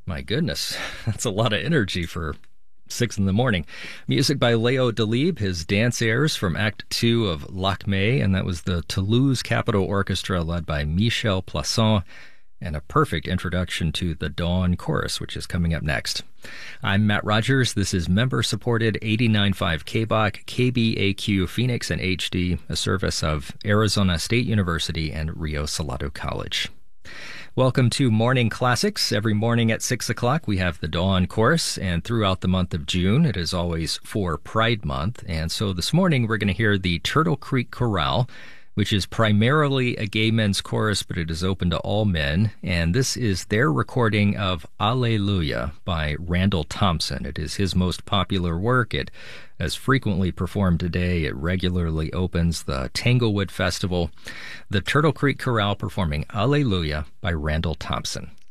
My goodness, that's a lot of energy for 6 in the morning. Music by Leo Delibes, his dance airs from Act 2 of Lakmé, and that was the Toulouse Capitol Orchestra led by Michel Plasson, and a perfect introduction to the Dawn Chorus, which is coming up next. I'm Matt Rogers. This is member-supported 89.5 KBOC, KBAQ Phoenix and HD, a service of Arizona State University and Rio Salado College. Welcome to Morning Classics. Every morning at 6 o'clock, we have the Dawn Chorus, and throughout the month of June, it is always for Pride Month. And so this morning, we're going to hear the Turtle Creek Chorale, which is primarily a gay men's chorus, but it is open to all men. And this is their recording of Alleluia by Randall Thompson. It is his most popular work. It is frequently performed today. It regularly opens the Tanglewood Festival. The Turtle Creek Chorale performing Alleluia by Randall Thompson.